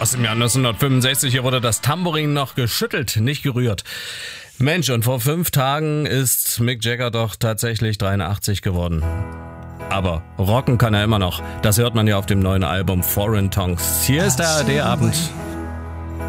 aus dem Jahr 1965. Hier wurde das Tambourin noch geschüttelt, nicht gerührt. Mensch, und vor 5 Tagen ist Mick Jagger doch tatsächlich 83 geworden. Aber rocken kann er immer noch. Das hört man ja auf dem neuen Album Foreign Tongues. Hier ist der ARD-Abend